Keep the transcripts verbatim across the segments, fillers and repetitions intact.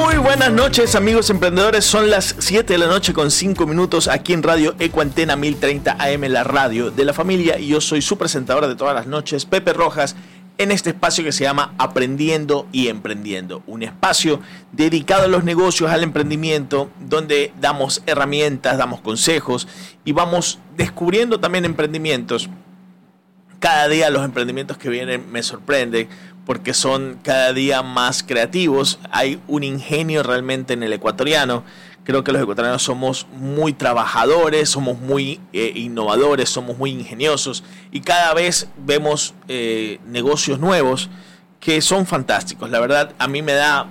Muy buenas noches, amigos emprendedores. Son las siete de la noche con cinco minutos aquí en Radio Ecoantena mil treinta A M, la radio de la familia. Y yo soy su presentador de todas las noches, Pepe Rojas, en este espacio que se llama Aprendiendo y Emprendiendo. Un espacio dedicado a los negocios, al emprendimiento, donde damos herramientas, damos consejos y vamos descubriendo también emprendimientos. Cada día los emprendimientos que vienen me sorprenden porque son cada día más creativos. Hay un ingenio realmente en el ecuatoriano. Creo que los ecuatorianos somos muy trabajadores, somos muy eh, innovadores, somos muy ingeniosos y cada vez vemos eh, negocios nuevos que son fantásticos. La verdad, a mí me da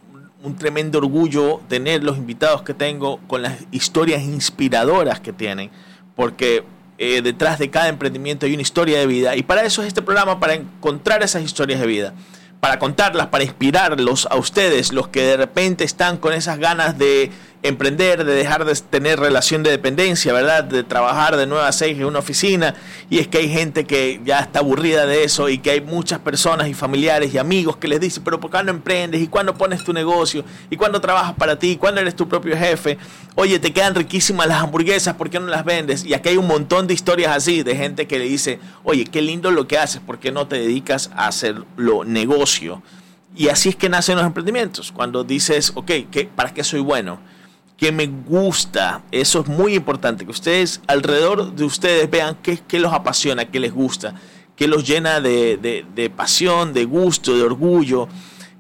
un tremendo orgullo tener los invitados que tengo con las historias inspiradoras que tienen, porque Eh, detrás de cada emprendimiento hay una historia de vida, y para eso es este programa, para encontrar esas historias de vida, para contarlas, para inspirarlos a ustedes, los que de repente están con esas ganas de emprender, de dejar de tener relación de dependencia, ¿verdad? De trabajar de nueve a seis en una oficina, y es que hay gente que ya está aburrida de eso, y que hay muchas personas y familiares y amigos que les dicen, pero ¿por qué no emprendes? ¿Y cuándo pones tu negocio? ¿Y cuándo trabajas para ti? ¿Cuándo eres tu propio jefe? Oye, te quedan riquísimas las hamburguesas, ¿por qué no las vendes? Y aquí hay un montón de historias así, de gente que le dice, oye, qué lindo lo que haces, ¿por qué no te dedicas a hacerlo negocio? Y así es que nacen los emprendimientos, cuando dices, ok, ¿qué, ¿para qué soy bueno? Que me gusta, eso es muy importante, que ustedes alrededor de ustedes vean qué, qué los apasiona, qué les gusta, qué los llena de, de, de pasión, de gusto, de orgullo,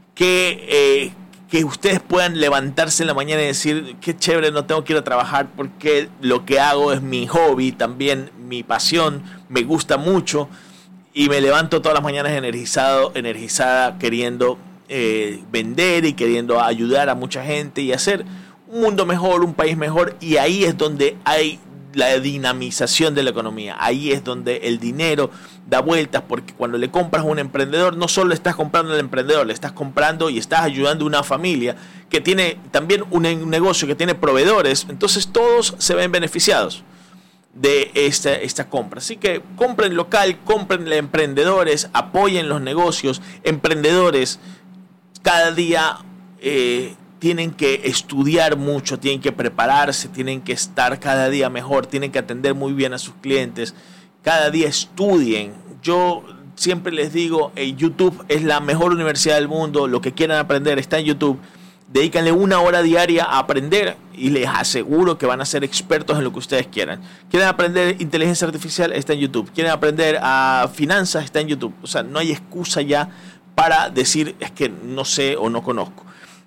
que, eh, que ustedes puedan levantarse en la mañana y decir, qué chévere, no tengo que ir a trabajar porque lo que hago es mi hobby, también mi pasión, me gusta mucho y me levanto todas las mañanas energizado, energizada, queriendo eh, vender y queriendo ayudar a mucha gente y hacer un mundo mejor, un país mejor, y ahí es donde hay la dinamización de la economía, ahí es donde el dinero da vueltas, porque cuando le compras a un emprendedor, no solo estás comprando al emprendedor, le estás comprando y estás ayudando a una familia que tiene también un negocio, que tiene proveedores, entonces todos se ven beneficiados de esta, esta compra. Así que compren local, compren emprendedores, apoyen los negocios, emprendedores, cada día eh, tienen que estudiar mucho, tienen que prepararse, tienen que estar cada día mejor, tienen que atender muy bien a sus clientes, cada día estudien. Yo siempre les digo, eh, YouTube es la mejor universidad del mundo, lo que quieran aprender está en YouTube, dedícanle una hora diaria a aprender y les aseguro que van a ser expertos en lo que ustedes quieran. Quieren aprender inteligencia artificial, está en YouTube. Quieren aprender a finanzas, está en YouTube. O sea, no hay excusa ya para decir es que no sé o no conozco.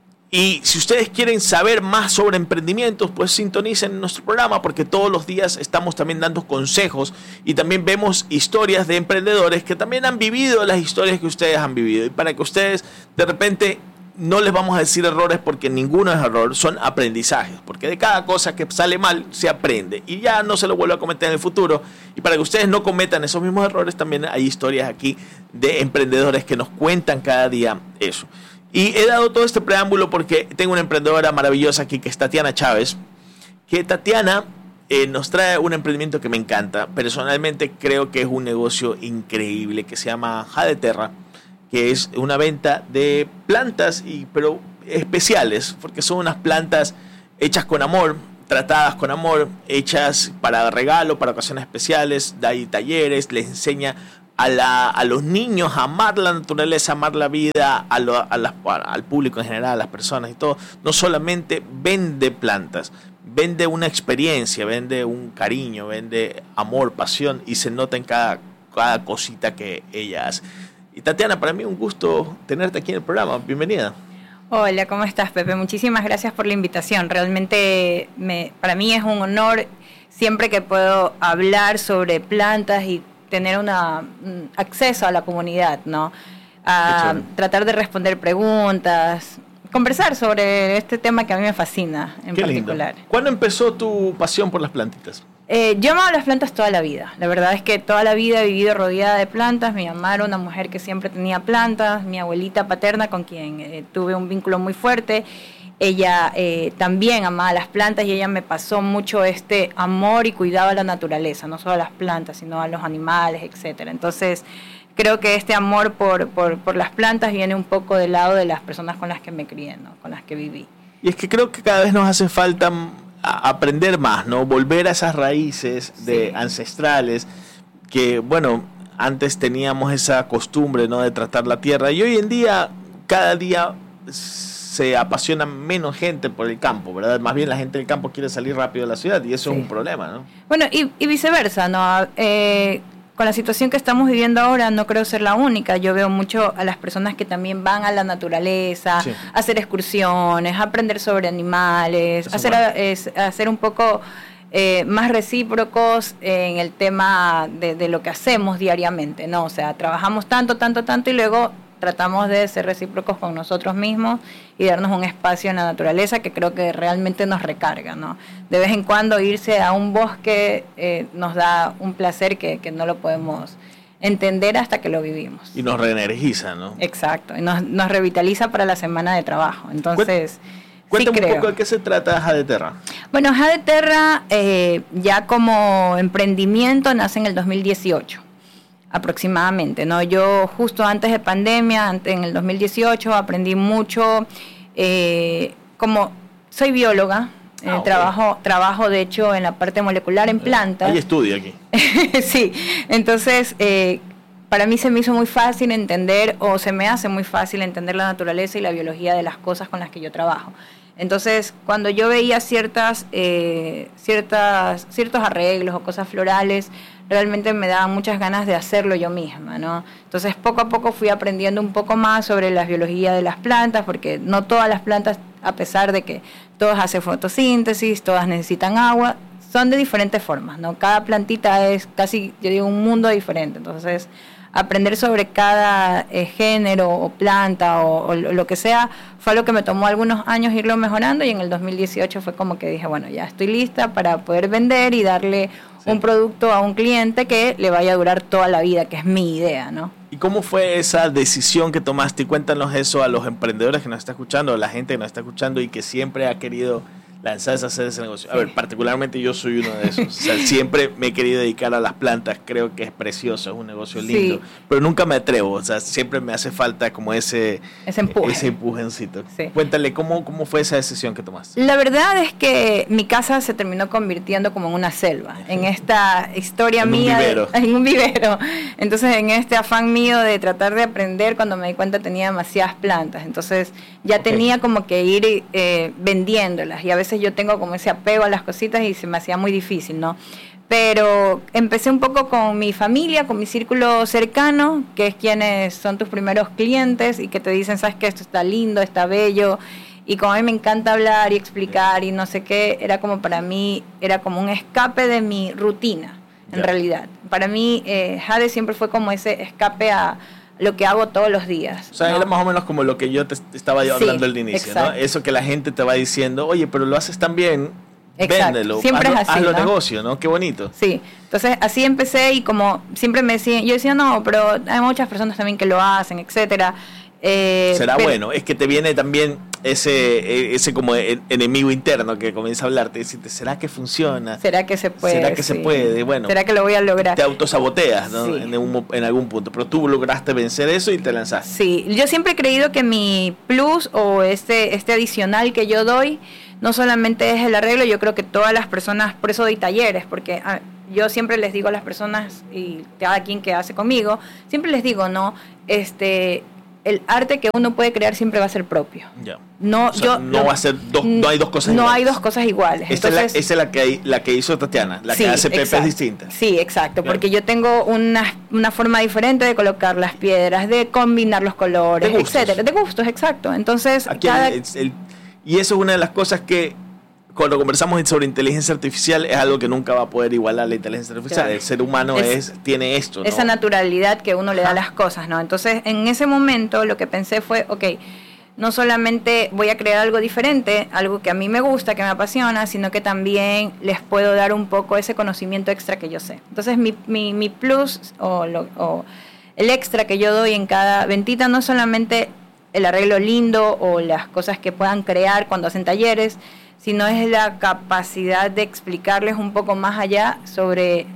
Y si ustedes quieren saber más sobre emprendimientos, pues sintonicen nuestro programa, porque todos los días estamos también dando consejos y también vemos historias de emprendedores que también han vivido las historias que ustedes han vivido. Y para que ustedes de repente no les vamos a decir errores, porque ninguno es error, son aprendizajes, porque de cada cosa que sale mal se aprende y ya no se lo vuelve a cometer en el futuro. Y para que ustedes no cometan esos mismos errores, también hay historias aquí de emprendedores que nos cuentan cada día eso. Y he dado todo este preámbulo porque tengo una emprendedora maravillosa aquí que es Tatiana Chávez, que Tatiana eh, nos trae un emprendimiento que me encanta. Personalmente creo que es un negocio increíble que se llama Jadeterra, que es una venta de plantas, y, pero especiales, porque son unas plantas hechas con amor, tratadas con amor, hechas para regalo, para ocasiones especiales. Da ahí talleres, les enseña A, la, a los niños a amar la naturaleza, amar la vida, a lo, a la, al público en general, a las personas y todo. No solamente vende plantas, vende una experiencia, vende un cariño, vende amor, pasión, y se nota en cada, cada cosita que ella hace. Y Tatiana, para mí un gusto tenerte aquí en el programa. Bienvenida. Hola, ¿cómo estás, Pepe? Muchísimas gracias por la invitación. Realmente me, para mí es un honor siempre que puedo hablar sobre plantas y tener una, un acceso a la comunidad, ¿no? A tratar de responder preguntas, conversar sobre este tema que a mí me fascina en Qué particular. Lindo. ¿Cuándo empezó tu pasión por las plantitas? Eh, yo amaba las plantas toda la vida. La verdad es que toda la vida he vivido rodeada de plantas. Mi mamá era una mujer que siempre tenía plantas. Mi abuelita paterna, con quien eh, tuve un vínculo muy fuerte, ella eh, también amaba las plantas, y ella me pasó mucho este amor y cuidado a la naturaleza, no solo a las plantas, sino a los animales, etcétera. Entonces, creo que este amor por, por, por las plantas viene un poco del lado de las personas con las que me crié, ¿no? Con las que viví. Y es que creo que cada vez nos hace falta aprender más, ¿no? Volver a esas raíces de sí. ancestrales que, bueno, antes teníamos esa costumbre, ¿no? De tratar la tierra, y hoy en día, cada día se apasiona menos gente por el campo, ¿verdad? Más bien la gente del campo quiere salir rápido de la ciudad, y eso sí. es un problema, ¿no? Bueno, y, y viceversa, ¿no? Eh, con la situación que estamos viviendo ahora, no creo ser la única. Yo veo mucho a las personas que también van a la naturaleza, sí. a hacer excursiones, a aprender sobre animales, a hacer, bueno. es, a hacer un poco eh, más recíprocos en el tema de, de lo que hacemos diariamente, ¿no? O sea, trabajamos tanto, tanto, tanto, y luego tratamos de ser recíprocos con nosotros mismos y darnos un espacio en la naturaleza que creo que realmente nos recarga, ¿no? De vez en cuando irse a un bosque eh, nos da un placer que, que no lo podemos entender hasta que lo vivimos. Y nos reenergiza, ¿no? Exacto, y nos, nos revitaliza para la semana de trabajo. Entonces, cuéntame sí un poco de qué se trata Jade Terra. Bueno, Jade Terra eh, ya como emprendimiento nace en el dos mil dieciocho. Aproximadamente, ¿no? Yo justo antes de pandemia, antes, en el dos mil dieciocho, aprendí mucho, eh, como soy bióloga, eh, ah, okay. trabajo, trabajo de hecho en la parte molecular en plantas. Hay estudio aquí. Sí, entonces eh, para mí se me hizo muy fácil entender, o se me hace muy fácil entender la naturaleza y la biología de las cosas con las que yo trabajo. Entonces, cuando yo veía ciertas, eh, ciertas, ciertos arreglos o cosas florales, realmente me daban muchas ganas de hacerlo yo misma, ¿no? Entonces, poco a poco fui aprendiendo un poco más sobre la biología de las plantas, porque no todas las plantas, a pesar de que todas hacen fotosíntesis, todas necesitan agua, son de diferentes formas, ¿no? Cada plantita es casi, yo digo, un mundo diferente. Entonces, aprender sobre cada eh, género o planta o, o lo que sea fue algo que me tomó algunos años irlo mejorando, y en el dos mil dieciocho fue como que dije, bueno, ya estoy lista para poder vender y darle sí. un producto a un cliente que le vaya a durar toda la vida, que es mi idea, ¿no? ¿Y cómo fue esa decisión que tomaste? Y cuéntanos eso a los emprendedores que nos está escuchando, a la gente que nos está escuchando y que siempre ha querido lanzarse a hacer ese negocio. A ver, particularmente yo soy uno de esos. O sea, siempre me he querido dedicar a las plantas. Creo que es precioso, es un negocio lindo. Sí. Pero nunca me atrevo. O sea, siempre me hace falta como ese, ese empuje. Ese empujencito. Sí. Cuéntale, ¿cómo, ¿cómo fue esa decisión que tomaste? La verdad es que mi casa se terminó convirtiendo como en una selva. En esta historia en mía. Un vivero. De, en un vivero. Entonces, en este afán mío de tratar de aprender, cuando me di cuenta tenía demasiadas plantas. Entonces, ya okay. tenía como que ir eh, vendiéndolas. Y a veces yo tengo como ese apego a las cositas y se me hacía muy difícil, ¿no? Pero empecé un poco con mi familia, con mi círculo cercano, que es quienes son tus primeros clientes y que te dicen, sabes que esto está lindo, está bello, y como a mí me encanta hablar y explicar y no sé qué, era como para mí, era como un escape de mi rutina, en yeah. realidad. Para mí, eh, Jade siempre fue como ese escape a lo que hago todos los días. O sea, ¿no? Era más o menos como lo que yo te estaba yo hablando sí, al inicio, exacto. ¿no? Eso que la gente te va diciendo, oye, pero lo haces tan bien, exacto. véndelo, siempre hazlo, es así, hazlo ¿no? negocio, ¿no? Qué bonito. Sí, entonces así empecé, y como siempre me decían, yo decía, no, pero hay muchas personas también que lo hacen, etcétera. Eh, Será pero, bueno, es que te viene también ese ese como enemigo interno que comienza a hablarte, decirte, ¿será que funciona? ¿Será que se puede? ¿Será que sí. se puede? Bueno, ¿será que lo voy a lograr? Te autosaboteas, ¿no? Sí. En, un, en algún punto, pero tú lograste vencer eso y te lanzaste. Sí, yo siempre he creído que mi plus o este, este adicional que yo doy no solamente es el arreglo, yo creo que todas las personas, por eso doy talleres, porque a, yo siempre les digo a las personas, y cada quien que hace conmigo, siempre les digo, no, este... el arte que uno puede crear siempre va a ser propio. Yeah. No, o sea, yo, no lo, va a ser dos, no hay dos cosas no iguales. No hay dos cosas iguales. Esa Entonces, es, la, es la, que, la que hizo Tatiana, la sí, que hace Pepe exacto. es distinta. Sí, exacto, claro. porque yo tengo una, una forma diferente de colocar las piedras, de combinar los colores, de etcétera, de gustos, exacto. Entonces, Aquí cada... el, el, y eso es una de las cosas que cuando conversamos sobre inteligencia artificial es algo que nunca va a poder igualar la inteligencia artificial. Claro. El ser humano es, es tiene esto, ¿no? Esa naturalidad que uno le da a las cosas, ¿no? Entonces, en ese momento lo que pensé fue, ok, no solamente voy a crear algo diferente, algo que a mí me gusta, que me apasiona, sino que también les puedo dar un poco ese conocimiento extra que yo sé. Entonces, mi, mi, mi plus o, lo, o el extra que yo doy en cada ventita no es solamente el arreglo lindo o las cosas que puedan crear cuando hacen talleres, sino es la capacidad de explicarles un poco más allá sobre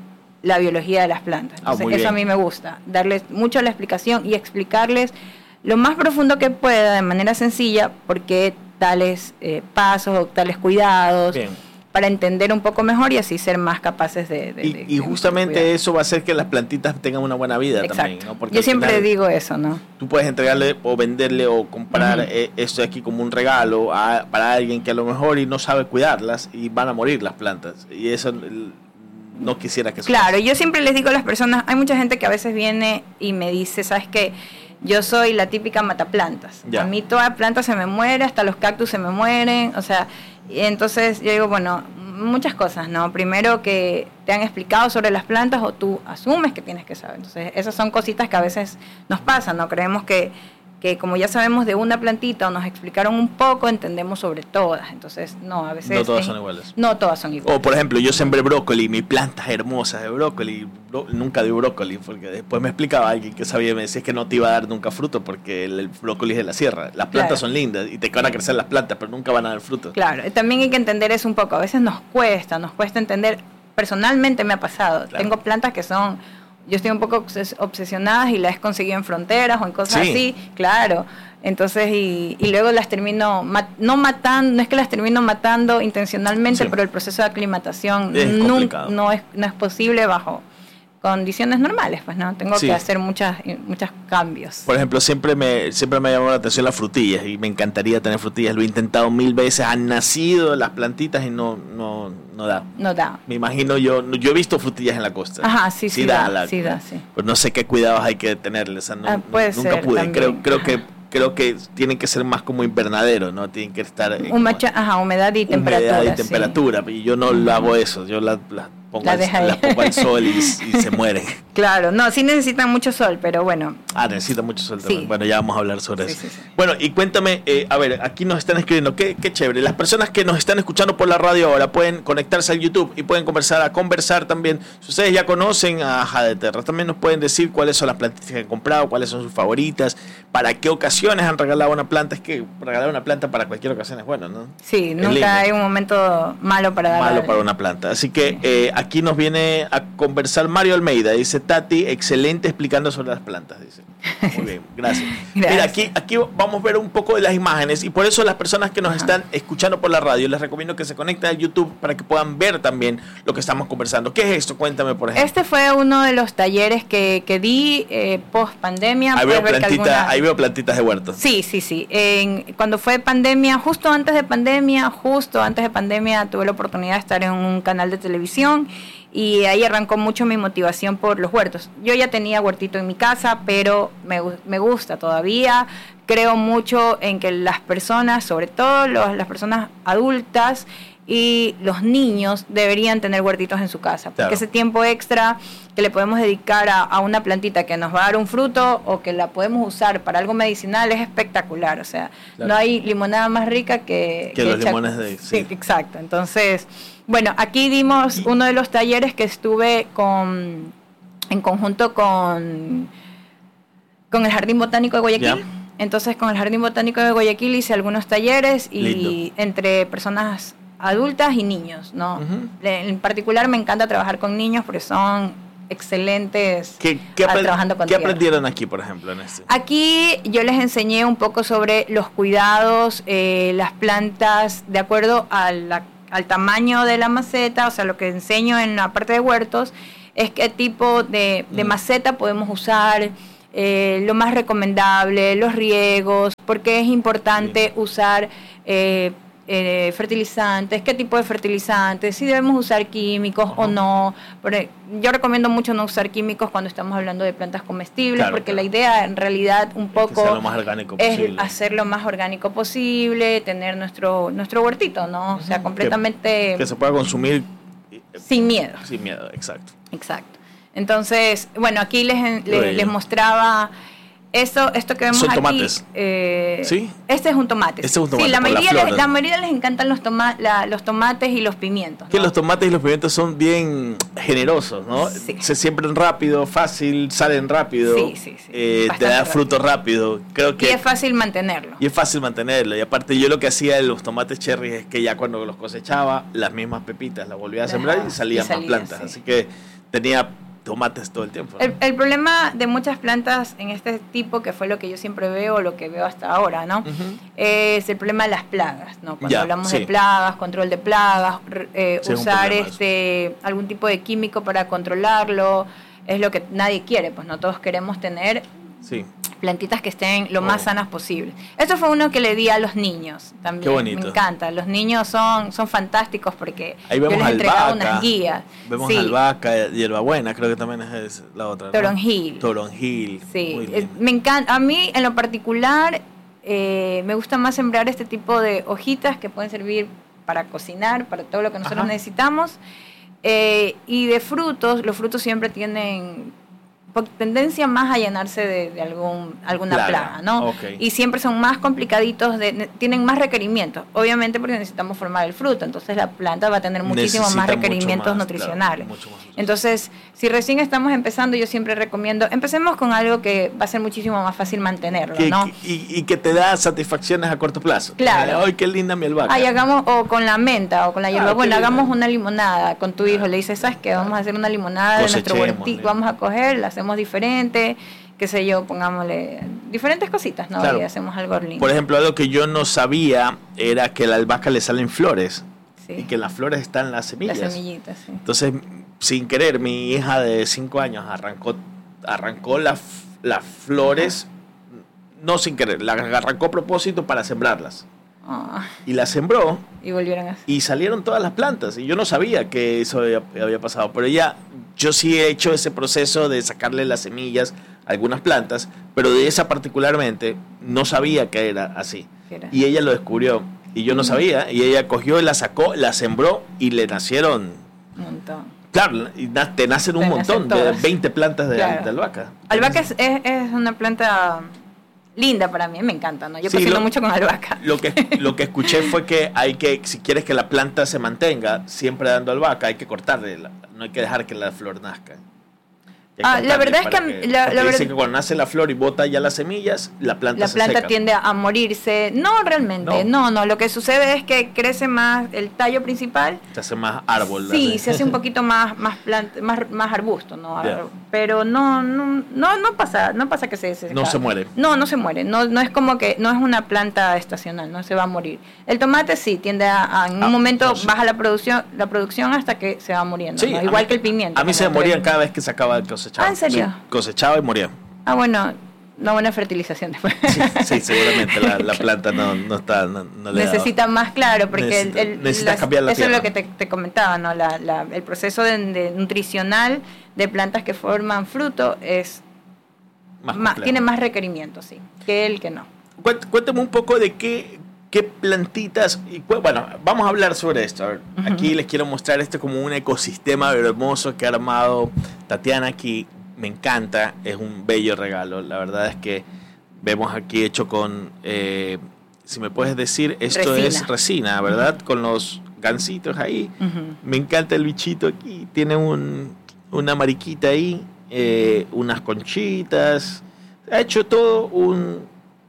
la biología de las plantas. Entonces, ah, eso bien. a mí me gusta, darles mucho la explicación y explicarles lo más profundo que pueda, de manera sencilla, por qué tales eh, pasos o tales cuidados, bien. Para entender un poco mejor y así ser más capaces de... de y, de, y de justamente de eso va a hacer que las plantitas tengan una buena vida. Exacto. También, ¿no? Porque yo siempre final, digo eso, ¿no? Tú puedes entregarle o venderle o comprar uh-huh. eh, esto de aquí como un regalo a, para alguien que a lo mejor y no sabe cuidarlas y van a morir las plantas. Y eso... El, no quisiera que eso Claro, pase. Yo siempre les digo a las personas, hay mucha gente que a veces viene y me dice, ¿sabes qué? Yo soy la típica mataplantas. Ya. A mí toda planta se me muere, hasta los cactus se me mueren, o sea, y entonces yo digo, bueno, muchas cosas, ¿no? Primero que te han explicado sobre las plantas o tú asumes que tienes que saber. Entonces, esas son cositas que a veces nos pasan, ¿no? Creemos que que como ya sabemos de una plantita o nos explicaron un poco, entendemos sobre todas. Entonces, no, a veces... No todas es, son iguales. No todas son iguales. O, por ejemplo, yo sembré brócoli, mi planta hermosa de brócoli, bro, nunca di brócoli, porque después me explicaba alguien que sabía y me decía que no te iba a dar nunca fruto, porque el, el brócoli es de la sierra. Las plantas claro. son lindas y te van a crecer las plantas, pero nunca van a dar fruto. Claro, también hay que entender eso un poco. A veces nos cuesta, nos cuesta entender. Personalmente me ha pasado. Claro. Tengo plantas que son... Yo estoy un poco obsesionada y las he conseguido en fronteras o en cosas sí. así, claro. Entonces, y, y luego las termino, mat, no matando, no es que las termino matando intencionalmente, sí. pero el proceso de aclimatación es nunca, no, es, no es posible bajo condiciones normales, pues no, tengo sí. que hacer muchas muchos cambios. Por ejemplo, siempre me siempre me llamó la atención las frutillas y me encantaría tener frutillas, lo he intentado mil veces, han nacido las plantitas y no no no da. No da. Me imagino yo, yo he visto frutillas en la costa. Ajá, sí, sí, sí da, la, sí da, sí. Pues no sé qué cuidados hay que tenerles, o sea, no, ah, puede nunca ser, pude, también. creo creo que creo que tienen que ser más como invernadero, ¿no? Tienen que estar en Un macha, ajá, humedad y temperatura. Humedad y temperatura, sí. y yo no lo hago eso, yo la, la pongo, la al, la pongo al sol y, y se mueren. Claro, no, sí necesitan mucho sol, pero bueno. Ah, necesitan mucho sol también. Sí. Bueno, ya vamos a hablar sobre sí, eso. Sí, sí. Bueno, y cuéntame, eh, a ver, aquí nos están escribiendo, qué, qué chévere. Las personas que nos están escuchando por la radio ahora pueden conectarse al YouTube y pueden conversar, a conversar también. Si ustedes ya conocen a Jade Terra, también nos pueden decir cuáles son las plantitas que han comprado, cuáles son sus favoritas, para qué ocasiones han regalado una planta. Es que regalar una planta para cualquier ocasión es bueno, ¿no? Sí, es nunca lindo. Hay un momento malo para dar. Malo para una planta. Así que sí. eh, aquí nos viene a conversar Mario Almeida. Dice, Tati, excelente explicando sobre las plantas. Dice. Muy bien, gracias. gracias. Mira, aquí, aquí vamos a ver un poco de las imágenes y por eso las personas que nos Ajá. están escuchando por la radio, les recomiendo que se conecten al YouTube para que puedan ver también lo que estamos conversando. ¿Qué es esto? Cuéntame, por ejemplo. Este fue uno de los talleres que, que di eh, post pandemia. Ahí veo, plantita, alguna... ahí veo plantitas de huerto. Sí, sí, sí. En, cuando fue pandemia, justo antes de pandemia, justo antes de pandemia, tuve la oportunidad de estar en un canal de televisión y ahí arrancó mucho mi motivación por los huertos. Yo ya tenía huertito en mi casa, pero me, me gusta todavía. Creo mucho en que las personas, sobre todo los, las personas adultas y los niños, deberían tener huertitos en su casa. Porque claro. ese tiempo extra que le podemos dedicar a, a una plantita que nos va a dar un fruto o que la podemos usar para algo medicinal es espectacular. O sea, claro. no hay limonada más rica que... Que, que los limones de... Sí. sí, exacto. Entonces... Bueno, aquí dimos uno de los talleres que estuve con en conjunto con, con el Jardín Botánico de Guayaquil. Yeah. Entonces, con el Jardín Botánico de Guayaquil hice algunos talleres y Lindo. entre personas adultas y niños, ¿no? Uh-huh. En particular me encanta trabajar con niños porque son excelentes ¿Qué, qué aprend- trabajando con ¿Qué tierra. aprendieron aquí, por ejemplo, en este? Aquí yo les enseñé un poco sobre los cuidados, eh, las plantas, de acuerdo a la al tamaño de la maceta, o sea, lo que enseño en la parte de huertos es qué tipo de, de maceta podemos usar, eh, lo más recomendable, los riegos, porque es importante sí. usar eh, eh, fertilizantes, qué tipo de fertilizantes, si debemos usar químicos uh-huh. o no. Porque yo recomiendo mucho no usar químicos cuando estamos hablando de plantas comestibles, claro, porque claro. la idea en realidad un poco es, lo más orgánico es posible. hacer lo más orgánico posible, tener nuestro nuestro huertito, ¿no? O sea, completamente... Que, que se pueda consumir sin miedo. Sin miedo, exacto. Exacto. Entonces, bueno, aquí les, les, les mostraba... Esto, esto que vemos Son aquí, tomates. Eh, ¿Sí? Este es un tomate. Este es un tomate. Sí, la mayoría, la les, la mayoría les encantan los, toma, la, los tomates y los pimientos. Que ¿no? los tomates y los pimientos son bien generosos, ¿no? Sí. Se siembran rápido, fácil, salen rápido. Sí, sí, sí. Eh, te da fruto rápido. Creo que y es fácil mantenerlo. Y es fácil mantenerlo. Y aparte, yo lo que hacía de los tomates cherry es que ya cuando los cosechaba, las mismas pepitas las volvía a sembrar Ajá, y salían y salía, más plantas. Sí. Así que tenía tomates todo el tiempo, ¿no? El, el problema de muchas plantas en este tipo, que fue lo que yo siempre veo, lo que veo hasta ahora, ¿no? Uh-huh. Es el problema de las plagas, ¿no? Cuando ya, hablamos sí. de plagas, control de plagas, eh, sí, usar este algún tipo de químico para controlarlo, es lo que nadie quiere, pues no todos queremos tener sí. plantitas que estén lo más oh. sanas posible. Esto fue uno que le di a los niños también. Qué bonito. Me encanta. Los niños son, son fantásticos porque ahí vemos yo les entregaba albahaca, unas guías. Vemos sí. albahaca, hierbabuena, creo que también es la otra, ¿no? Toronjil. Toronjil. Sí. Eh, me encanta. A mí, en lo particular, eh, me gusta más sembrar este tipo de hojitas que pueden servir para cocinar, para todo lo que nosotros Ajá. necesitamos. Eh, y de frutos, los frutos siempre tienen tendencia más a llenarse de, de algún alguna claro. plaga, ¿no? Okay. Y siempre son más complicaditos, de, tienen más requerimientos, obviamente porque necesitamos formar el fruto, entonces la planta va a tener muchísimos más requerimientos más, nutricionales. Claro, mucho más, mucho entonces, si recién estamos empezando, yo siempre recomiendo, empecemos con algo que va a ser muchísimo más fácil mantenerlo, que, ¿no? Que, y, y que te da satisfacciones a corto plazo. Claro. ¡Ay, qué linda mi albahaca! Ay, hagamos, o con la menta, o con la hierba, ah, bueno, hagamos una limonada con tu hijo, le dices, ¿sabes qué? Vamos a hacer una limonada de nuestro huertito, vamos a coger, la hacemos diferente, qué sé yo, pongámosle diferentes cositas, ¿no? Claro. Y hacemos algo lindo. Por ejemplo, algo que yo no sabía era que a la albahaca le salen flores sí. y que en las flores están las semillas. Las semillitas, sí. Entonces, sin querer, mi hija de cinco años arrancó, arrancó las las flores, Ajá. no sin querer, las arrancó a propósito para sembrarlas. Oh. Y las sembró y volvieron a... y salieron todas las plantas y yo no sabía que eso había, había pasado, pero ella, yo sí he hecho ese proceso de sacarle las semillas a algunas plantas, pero de esa particularmente no sabía que era así. ¿Era? Y ella lo descubrió y yo no sabía, y ella cogió y la sacó, la sembró y le nacieron un montón. Claro, y na- te nacen un te montón nacen de veinte plantas de, claro. de albahaca. Albahaca es, es, es una planta linda para mí, me encanta, ¿no? Yo sí, cocino lo, mucho con albahaca. Lo que, lo que escuché fue que hay que, si quieres que la planta se mantenga siempre dando albahaca, hay que cortarle, no hay que dejar que la flor nazca. Ah, la verdad es que, que la, la dicen ver... que cuando nace la flor y bota ya las semillas, la planta la se planta seca. tiende a morirse. No, realmente, no. no, no. Lo que sucede es que crece más el tallo principal. Se hace más árbol. Sí, ¿verdad? se hace un poquito más más planta, más, más arbusto, ¿no? Yeah. Pero no, no, no, no pasa, no pasa que se, se no se muere. No, no se muere. No, no es como que no es una planta estacional, no se va a morir. El tomate sí tiende a, a en ah, un momento no, sí. baja la producción, la producción hasta que se va muriendo, sí, ¿no? Igual mí, que el pimiento. A mí se morían cada vez que se acaba de cosechar. Ah, ¿en serio? Sí, cosechaba y moría. Ah, bueno, una buena fertilización después. Sí, sí, seguramente la, la planta no, no está... No, no le necesita da, más, claro, porque necesita, el, el, necesita las, cambiar la eso tierra. Es lo que te, te comentaba, ¿no? La, la, el proceso de, de nutricional de plantas que forman fruto es más más, tiene más requerimientos, sí, que el que no. Cuéntame un poco de qué, qué plantitas... Y, bueno, vamos a hablar sobre esto. A ver, uh-huh. Aquí les quiero mostrar esto como un ecosistema hermoso que ha armado Tatiana aquí. Me encanta, es un bello regalo. La verdad es que vemos aquí hecho con, eh, si me puedes decir, esto resina. Es resina, ¿verdad? Uh-huh. Con los gansitos ahí. Uh-huh. Me encanta el bichito aquí. Tiene un, una mariquita ahí, eh, unas conchitas. Ha hecho todo un...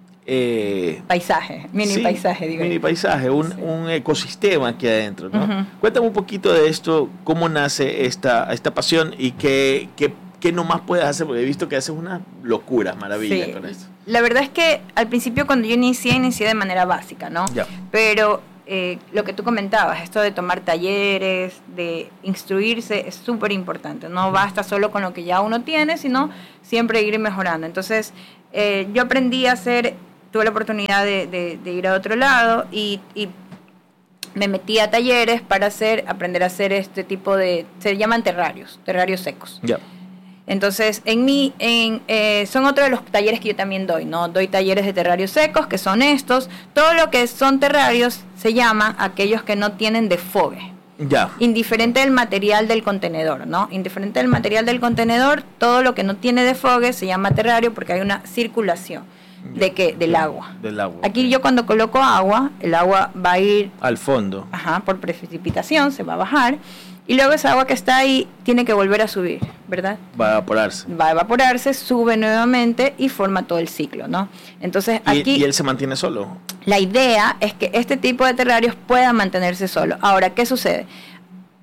Eh, paisaje, mini sí, paisaje, digo. Mini paisaje, un, sí. un ecosistema aquí adentro, ¿no? Uh-huh. Cuéntame un poquito de esto, cómo nace esta, esta pasión y qué... qué ¿Qué nomás puedes hacer? Porque he visto que haces unas locuras, maravillas sí. con esto. La verdad es que al principio cuando yo inicié, inicié de manera básica, ¿no? Ya. Pero eh, lo que tú comentabas, esto de tomar talleres, de instruirse, es súper importante. No basta solo con lo que ya uno tiene, sino siempre ir mejorando. Entonces, eh, yo aprendí a hacer, tuve la oportunidad de, de, de ir a otro lado y... y me metí a talleres para hacer, aprender a hacer este tipo de, se llaman terrarios, terrarios secos. Ya. Entonces, en mí, en, eh, son otros de los talleres que yo también doy, ¿no? Doy talleres de terrarios secos, que son estos. Todo lo que son terrarios se llama aquellos que no tienen desfogue. Ya. Indiferente del material del contenedor, ¿no? Indiferente del material del contenedor, todo lo que no tiene desfogue se llama terrario porque hay una circulación. ¿De qué? Del agua. Del agua. Aquí okay. Yo cuando coloco agua, el agua va a ir... al fondo. Ajá, por precipitación, se va a bajar. Y luego esa agua que está ahí tiene que volver a subir, ¿verdad? Va a evaporarse. Va a evaporarse, sube nuevamente y forma todo el ciclo, ¿no? Entonces ¿Y, aquí... ¿Y él se mantiene solo? La idea es que este tipo de terrarios puedan mantenerse solo. Ahora, ¿qué sucede?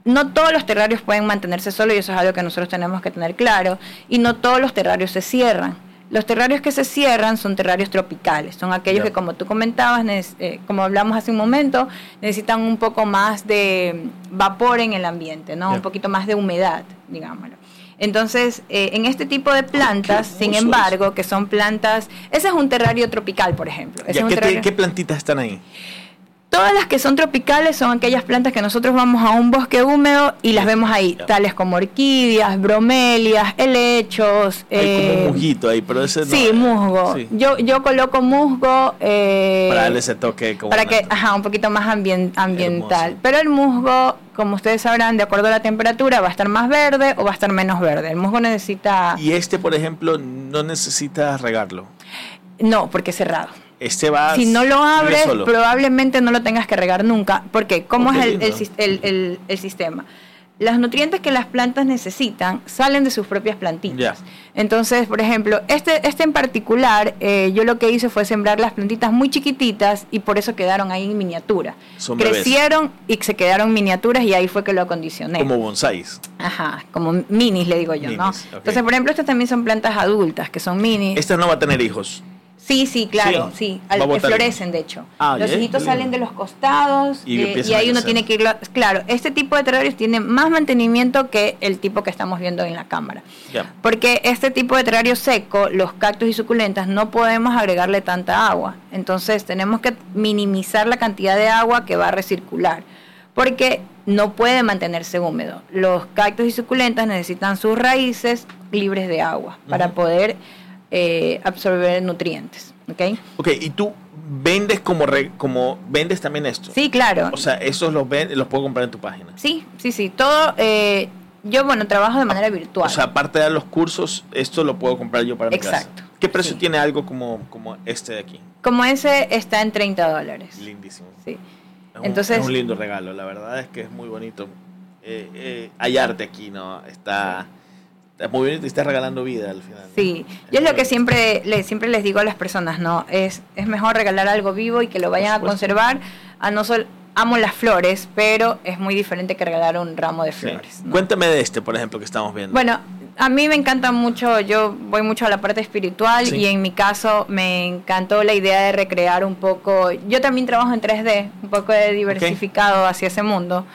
no todos los terrarios pueden mantenerse solos y eso es algo que nosotros tenemos que tener claro. Y no todos los terrarios se cierran. Los terrarios que se cierran son terrarios tropicales. Son aquellos yeah. que, como tú comentabas, eh, como hablamos hace un momento, necesitan un poco más de vapor en el ambiente, ¿no? Yeah. Un poquito más de humedad, digámoslo. Entonces, eh, en este tipo de plantas, oh, sin embargo, es. que son plantas... Ese es un terrario tropical, por ejemplo. Ese ¿Ya es un ¿qué, terrario... ¿Qué plantitas están ahí? Todas las que son tropicales son aquellas plantas que nosotros vamos a un bosque húmedo y las vemos ahí, yeah. tales como orquídeas, bromelias, helechos. Hay eh, como un musguito ahí, pero ese no. Sí, musgo. Sí. Yo yo coloco musgo... Eh, para darle ese toque como... Para que, ajá, un poquito más ambient, ambiental. Hermoso. Pero el musgo, como ustedes sabrán, de acuerdo a la temperatura, va a estar más verde o va a estar menos verde. El musgo necesita... Y este, por ejemplo, no necesitas regarlo. No, porque es cerrado. Este va, si no lo abres, probablemente no lo tengas que regar nunca. Porque ¿cómo oh, es el, el, el, el, el sistema? Los nutrientes que las plantas necesitan salen de sus propias plantitas. Yeah. Entonces, por ejemplo, este, este en particular, eh, yo lo que hice fue sembrar las plantitas muy chiquititas y por eso quedaron ahí en miniatura. Son Crecieron bebés. Y se quedaron miniaturas y ahí fue que lo acondicioné. Como bonsáis. Ajá, como minis le digo yo, minis, ¿no? Okay. Entonces, por ejemplo, estas también son plantas adultas, que son minis. Esta no va a tener hijos. Sí, sí, claro, sí, sí. Al, que florecen, de hecho. Ah, los ¿eh? hijitos salen de los costados y, eh, y ahí uno tiene que ir... Claro, este tipo de terrarios tiene más mantenimiento que el tipo que estamos viendo en la cámara. Yeah. Porque este tipo de terrario seco, los cactus y suculentas, no podemos agregarle tanta agua. Entonces tenemos que minimizar la cantidad de agua que va a recircular. Porque no puede mantenerse húmedo. Los cactus y suculentas necesitan sus raíces libres de agua uh-huh. para poder... Eh, absorber nutrientes, ¿ok? Ok, y tú vendes como re, como vendes también esto. Sí, claro. O sea, esos los ven, los puedo comprar en tu página. Sí, sí, sí. Todo, eh, yo bueno trabajo de manera virtual. O sea, aparte de dar los cursos, esto lo puedo comprar yo para mi casa. Exacto. ¿Qué precio sí. tiene algo como, como este de aquí? Como ese está en treinta dólares. Lindísimo. Sí. Es un, Entonces es un lindo regalo. La verdad es que es muy bonito. Eh, eh, hay arte aquí, ¿no? Está Es muy bien, te estás regalando vida al final, ¿no? Sí, yo es lo que siempre, le, siempre les digo a las personas, ¿no? Es, es mejor regalar algo vivo y que lo vayan a conservar. A no solo, amo las flores, pero es muy diferente que regalar un ramo de flores, sí. ¿no? Cuéntame de este, por ejemplo, que estamos viendo. Bueno, a mí me encanta mucho, yo voy mucho a la parte espiritual sí. y en mi caso me encantó la idea de recrear un poco, yo también trabajo en tres D, un poco de diversificado okay. hacia ese mundo.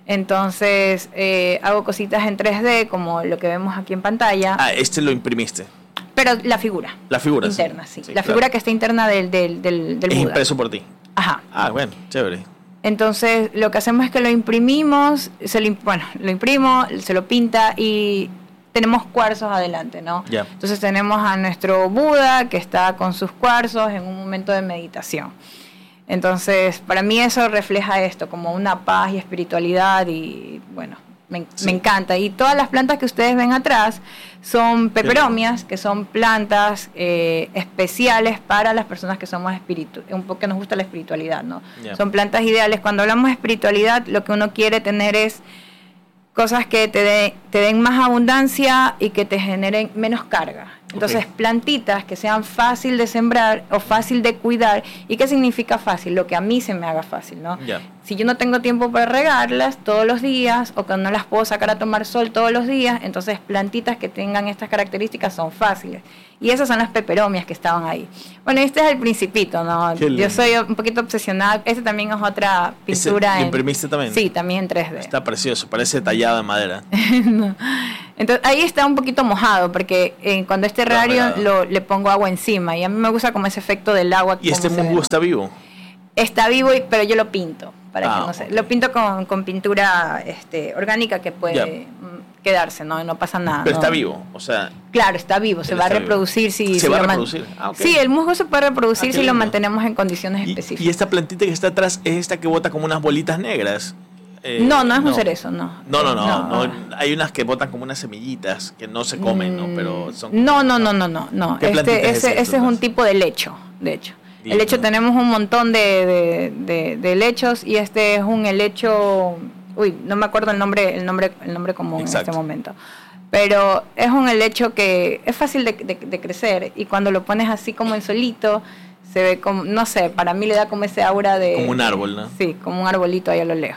Entonces, eh, hago cositas en tres D, como lo que vemos aquí en pantalla. Ah, este lo imprimiste. Pero la figura. La figura, interna, sí. sí. sí la claro. figura que está interna del, del, del, del Es Buda. impreso por ti. Ajá. Ah, bueno, chévere. Entonces, lo que hacemos es que lo imprimimos, se lo, bueno, lo imprimo, se lo pinta y tenemos cuarzos adelante, ¿no? Yeah. Entonces, tenemos a nuestro Buda que está con sus cuarzos en un momento de meditación. Entonces, para mí eso refleja esto, como una paz y espiritualidad y, bueno, me, sí. me encanta. Y todas las plantas que ustedes ven atrás son peperomias, que son plantas eh, especiales para las personas que somos espíritu, un poco que nos gusta la espiritualidad, ¿no? Yeah. Son plantas ideales. Cuando hablamos de espiritualidad, lo que uno quiere tener es cosas que te, de, te den más abundancia y que te generen menos carga. Entonces, okay. plantitas que sean fácil de sembrar o fácil de cuidar. ¿Y qué significa fácil? Lo que a mí se me haga fácil, ¿no? Yeah. Si yo no tengo tiempo para regarlas todos los días o que no las puedo sacar a tomar sol todos los días, entonces plantitas que tengan estas características son fáciles. Y esas son las peperomias que estaban ahí. Bueno, este es el Principito, ¿no? Yo soy un poquito obsesionada. Este también es otra pintura. ¿Lo en, imprimiste también? Sí, también en tres D. Está precioso, parece tallado en madera. No. Entonces ahí está un poquito mojado porque eh, cuando es terrario lo, le pongo agua encima y a mí me gusta como ese efecto del agua. ¿Y este musgo está vivo? Está vivo, pero yo lo pinto. Para ah, que no sé. Okay. Lo pinto con, con pintura este, orgánica que puede yeah. quedarse, no no pasa nada. Pero no. está vivo, o sea... Claro, está vivo, se va a reproducir si... ¿Se si va lo a reproducir? Ah, okay. Sí, el musgo se puede reproducir ah, si lindo. lo mantenemos en condiciones ¿Y, específicas. ¿Y esta plantita que está atrás es esta que bota como unas bolitas negras? Eh, no, no es no. un cerezo, no. No, no, no, no, no. Hay unas que botan como unas semillitas que no se comen, ¿no? Pero son... No, no, no, no, no. no. Este, ese ese, ese es un tipo de lecho, de hecho. Bien, el hecho ¿no? tenemos un montón de, de, de, de helechos y este es un helecho, uy, no me acuerdo el nombre, el nombre, el nombre común Exacto. en este momento. Pero es un helecho que es fácil de, de, de crecer y cuando lo pones así como en solito se ve como, no sé, para mí le da como ese aura de... Como un árbol, ¿no? Sí, como un arbolito ahí a lo lejos.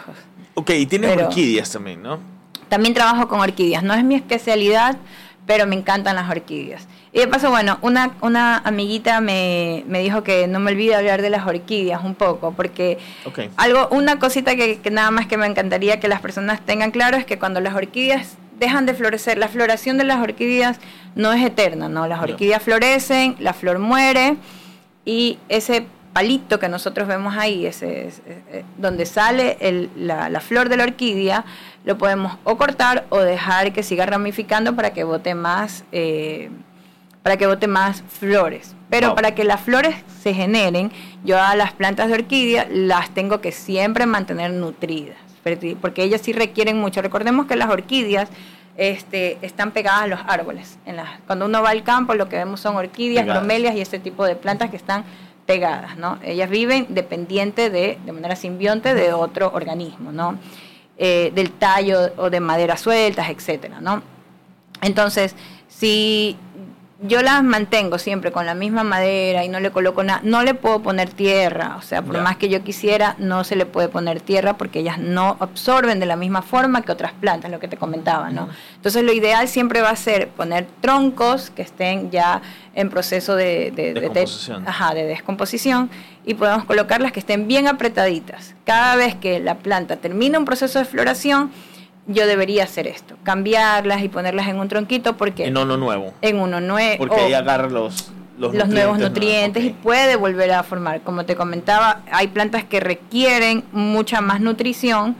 Ok, y tienes pero orquídeas también, ¿no? También trabajo con orquídeas. No es mi especialidad, pero me encantan las orquídeas. Y de paso, bueno, una, una amiguita me, me dijo que no me olvide hablar de las orquídeas un poco, porque okay. algo, una cosita que, que nada más que me encantaría que las personas tengan claro es que cuando las orquídeas dejan de florecer, la floración de las orquídeas no es eterna, ¿no? Las orquídeas no. florecen, la flor muere y ese palito que nosotros vemos ahí, ese, ese donde sale el, la, la flor de la orquídea, lo podemos o cortar o dejar que siga ramificando para que bote más, eh, para que bote más flores. Pero wow. para que las flores se generen, yo a las plantas de orquídea las tengo que siempre mantener nutridas, porque ellas sí requieren mucho. Recordemos que las orquídeas este, están pegadas a los árboles. En la, cuando uno va al campo, lo que vemos son orquídeas, pegadas. bromelias y este tipo de plantas que están pegadas, ¿no? Ellas viven dependiente de, de manera simbionte de otro organismo, ¿no? Eh, del tallo o de maderas sueltas, etcétera, ¿no? Entonces, si yo las mantengo siempre con la misma madera y no le coloco nada, no le puedo poner tierra, o sea, por yeah. más que yo quisiera, no se le puede poner tierra porque ellas no absorben de la misma forma que otras plantas, lo que te comentaba, ¿no? Uh-huh. Entonces, lo ideal siempre va a ser poner troncos que estén ya en proceso de, de, descomposición. De, de, ajá, de descomposición y podemos colocarlas que estén bien apretaditas. Cada vez que la planta termina un proceso de floración, yo debería hacer esto, cambiarlas y ponerlas en un tronquito porque en uno nuevo. En uno nuevo. Porque ahí agarra los, los, los nuevos nutrientes nuevos. Okay. Y puede volver a formar. Como te comentaba, hay plantas que requieren mucha más nutrición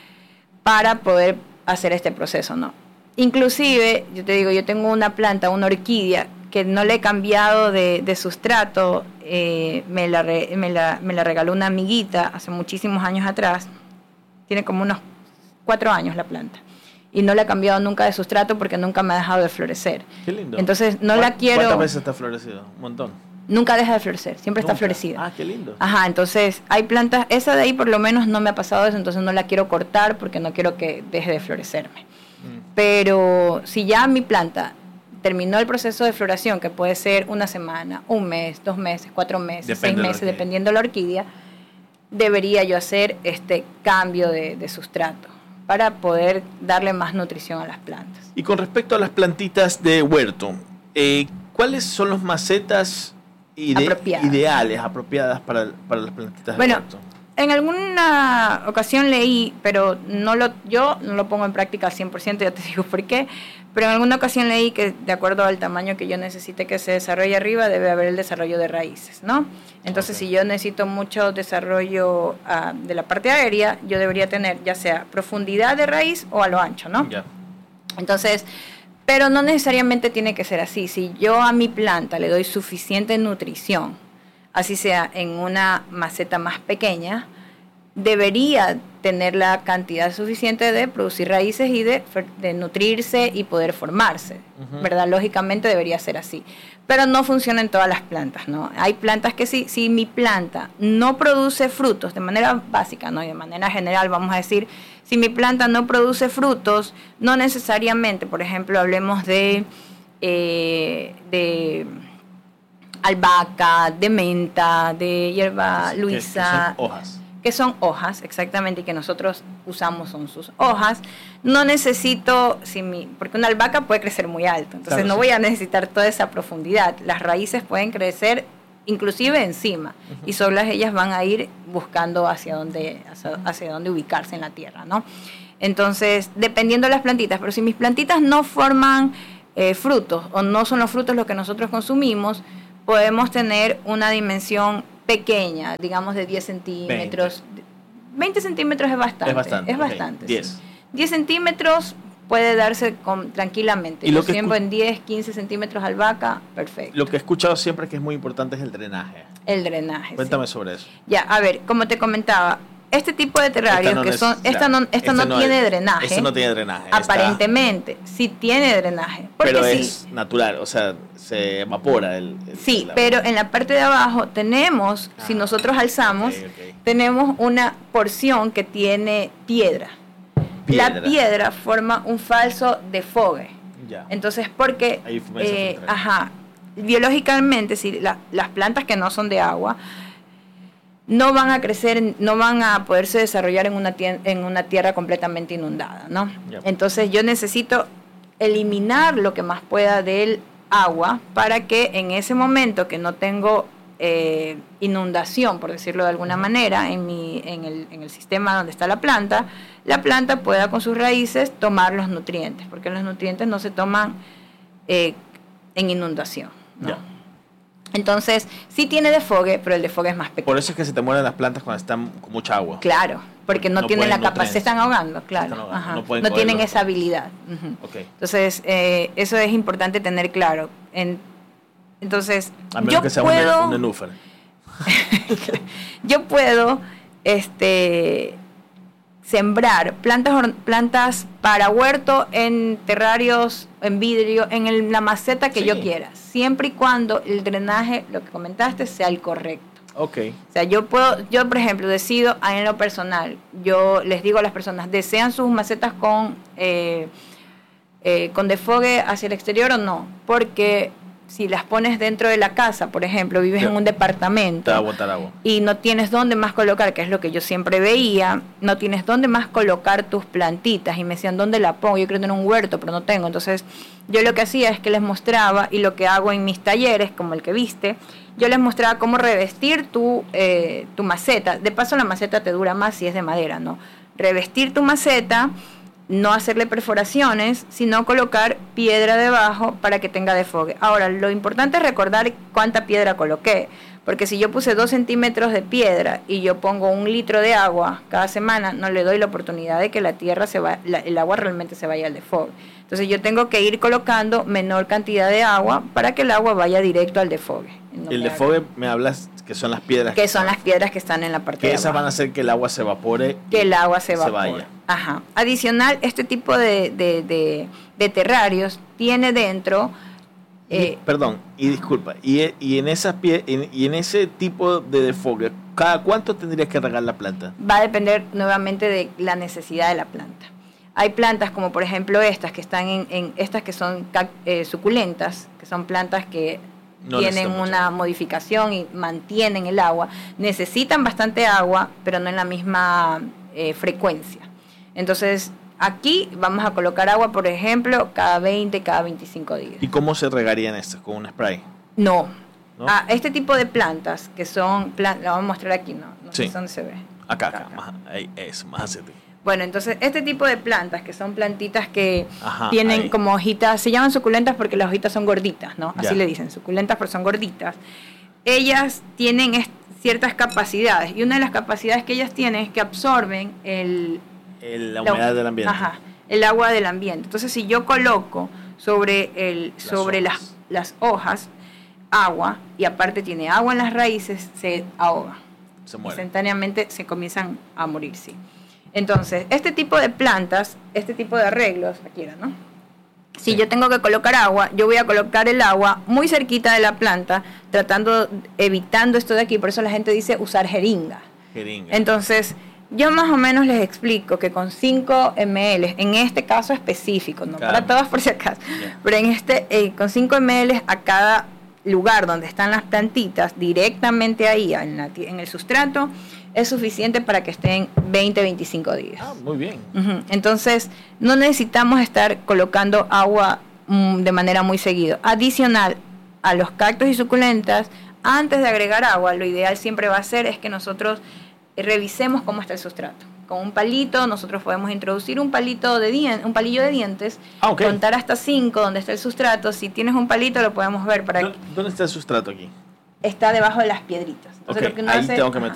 para poder hacer este proceso, ¿no? Inclusive, yo te digo, yo tengo una planta, una orquídea, que no le he cambiado de, de sustrato, eh, me, la re, me, la, me la regaló una amiguita hace muchísimos años atrás, tiene como unos cuatro años la planta, y no la he cambiado nunca de sustrato porque nunca me ha dejado de florecer. Qué lindo. Entonces no la quiero... ¿Cuántas veces está florecido? Un montón. Nunca deja de florecer, siempre nunca. Está florecida. Ah, qué lindo. Ajá, entonces hay plantas, esa de ahí por lo menos no me ha pasado eso, entonces no la quiero cortar porque no quiero que deje de florecerme. Mm. Pero si ya mi planta terminó el proceso de floración, que puede ser una semana, un mes, dos meses, cuatro meses, Depende seis meses, de dependiendo de la orquídea, debería yo hacer este cambio de, de sustrato para poder darle más nutrición a las plantas. Y con respecto a las plantitas de huerto, eh, ¿cuáles son las macetas ide- apropiadas. ideales, apropiadas para, para las plantitas bueno, de huerto? En alguna ocasión leí, pero no lo, yo no lo pongo en práctica al cien por ciento, ya te digo por qué, pero en alguna ocasión leí que de acuerdo al tamaño que yo necesite que se desarrolle arriba, debe haber el desarrollo de raíces, ¿no? Entonces, okay. si yo necesito mucho desarrollo uh, de la parte aérea, yo debería tener ya sea profundidad de raíz o a lo ancho, ¿no? Yeah. Entonces, pero no necesariamente tiene que ser así. Si yo a mi planta le doy suficiente nutrición, así sea en una maceta más pequeña, debería tener la cantidad suficiente de producir raíces y de, de nutrirse y poder formarse, uh-huh. ¿verdad? Lógicamente debería ser así. Pero no funciona en todas las plantas, ¿no? Hay plantas que sí, si mi planta no produce frutos, de manera básica, ¿no? Y de manera general, vamos a decir, si mi planta no produce frutos, no necesariamente, por ejemplo, hablemos de... Eh, de albahaca, de menta, de hierba que, luisa, que son hojas. Que son hojas, exactamente, y que nosotros usamos son sus hojas. No necesito, si mi, porque una albahaca puede crecer muy alto, entonces claro, no sí. voy a necesitar toda esa profundidad. Las raíces pueden crecer inclusive encima, uh-huh. y solas ellas van a ir buscando hacia dónde, hacia, hacia dónde ubicarse en la tierra, ¿no? Entonces, dependiendo de las plantitas, pero si mis plantitas no forman eh, frutos, o no son los frutos los que nosotros consumimos, podemos tener una dimensión pequeña, digamos de diez centímetros. veinte, veinte centímetros es bastante. Es bastante. Es okay. bastante diez. Sí. diez centímetros puede darse con, tranquilamente. Y lo lo que siempre escu- en diez, quince centímetros albahaca, perfecto. Lo que he escuchado siempre que es muy importante es el drenaje. El drenaje. Cuéntame sí. sobre eso. Ya, a ver, como te comentaba, este tipo de terrarios no que es, son, esta claro, no, esta este no, no tiene es, drenaje. Este no tiene drenaje. Aparentemente, está, sí tiene drenaje. Pero sí, es natural, o sea, se evapora el... el sí, el pero en la parte de abajo tenemos, ah, si nosotros alzamos, okay, okay. tenemos una porción que tiene piedra. piedra. La piedra forma un falso desfogue. Ya. Entonces, porque, eh, ajá, biológicamente, si la, las plantas que no son de agua, no van a crecer, no van a poderse desarrollar en una, tien- en una tierra completamente inundada, ¿no? Yep. Entonces yo necesito eliminar lo que más pueda del agua para que en ese momento que no tengo eh, inundación, por decirlo de alguna manera, en, mi, en, el, en el sistema donde está la planta, la planta pueda con sus raíces tomar los nutrientes, porque los nutrientes no se toman eh, en inundación, ¿no? Yeah. Entonces, sí tiene desfogue, pero el desfogue es más pequeño. Por eso es que se te mueren las plantas cuando están con mucha agua. Claro, porque no, no tienen la capacidad, se están ahogando, claro. Están ahogando, Ajá. No, no tienen esa habilidad. Uh-huh. Okay. Entonces, eh, eso es importante tener claro. En, entonces, a menos yo que sea puedo... un nenúfar. yo puedo este, sembrar plantas, plantas para huerto en terrarios, en vidrio, en el, la maceta que sí. yo quiera, siempre y cuando el drenaje, lo que comentaste, sea el correcto. Okay. O sea, yo puedo, yo por ejemplo decido en lo personal, yo les digo a las personas, ¿desean sus macetas con, eh, eh, con desfogue hacia el exterior o no? Porque si las pones dentro de la casa, por ejemplo, vives sí. en un departamento te va a botar agua. Y no tienes dónde más colocar, que es lo que yo siempre veía, no tienes dónde más colocar tus plantitas, y me decían, ¿dónde la pongo? Yo quiero tener un huerto, pero no tengo. Entonces, yo lo que hacía es que les mostraba, y lo que hago en mis talleres, como el que viste, yo les mostraba cómo revestir tu, eh, tu maceta. De paso, la maceta te dura más si es de madera, ¿no? Revestir tu maceta, no hacerle perforaciones, sino colocar piedra debajo para que tenga desfogue. Ahora, lo importante es recordar cuánta piedra coloqué, porque si yo puse dos centímetros de piedra y yo pongo un litro de agua cada semana, no le doy la oportunidad de que la tierra se va, la, el agua realmente se vaya al desfogue. Entonces yo tengo que ir colocando menor cantidad de agua para que el agua vaya directo al desfogue. No el desfogue me hablas que son las piedras que, que son las piedras que están en la parte que de esas abajo. van a hacer que el agua se evapore, que el agua se evapore, se vaya. Ajá. Adicional, este tipo de, de, de, de terrarios tiene dentro eh, y, perdón y disculpa y, y en esas pie, en, y en ese tipo de desfogue, ¿cada cuánto tendrías que regar la planta? Va a depender nuevamente de la necesidad de la planta. Hay plantas como por ejemplo estas que están en, en estas que son eh, suculentas, que son plantas que no tienen una modificación y mantienen el agua, necesitan bastante agua, pero no en la misma eh, frecuencia. Entonces, aquí vamos a colocar agua, por ejemplo, cada veinte, cada veinticinco días. ¿Y cómo se regarían estas? ¿Con un spray? No. ¿No? Ah, este tipo de plantas, que son, plan- la vamos a mostrar aquí, ¿no? No sí. sé dónde se ve. Acá, acá, acá. Más, ahí, eso, más hacia ti. Bueno, entonces este tipo de plantas, que son plantitas que Ajá, tienen ahí. como hojitas, se llaman suculentas porque las hojitas son gorditas, ¿no? Así ya. le dicen, suculentas porque son gorditas. Ellas tienen est- ciertas capacidades, y una de las capacidades que ellas tienen es que absorben el, el, la humedad la, del ambiente. Ajá, el agua del ambiente. Entonces, si yo coloco sobre, el, las sobre hojas. Las, las hojas agua, y aparte tiene agua en las raíces, se ahoga. Se muere. Instantáneamente se comienzan a morir, sí. Entonces, este tipo de plantas, este tipo de arreglos, aquí era, ¿no? Si sí. yo tengo que colocar agua, yo voy a colocar el agua muy cerquita de la planta, tratando, evitando esto de aquí, por eso la gente dice usar jeringa. Jeringa. Entonces, yo más o menos les explico que con cinco mililitros, en este caso específico, no cada para todas por si acaso, yeah. pero en este, eh, con cinco mililitros a cada lugar donde están las plantitas, directamente ahí en, la, en el sustrato, es suficiente para que estén veinte, veinticinco días. Ah, muy bien. Uh-huh. Entonces, no necesitamos estar colocando agua um, de manera muy seguida. Adicional a los cactus y suculentas, antes de agregar agua, lo ideal siempre va a ser es que nosotros revisemos cómo está el sustrato. Con un palito, nosotros podemos introducir un palito de dien- un palillo de dientes, ah, okay. contar hasta cinco donde está el sustrato. Si tienes un palito, lo podemos ver para ¿Dónde está el sustrato aquí? Está debajo de las piedritas. Entonces, okay. lo que uno Ahí hace, tengo que meter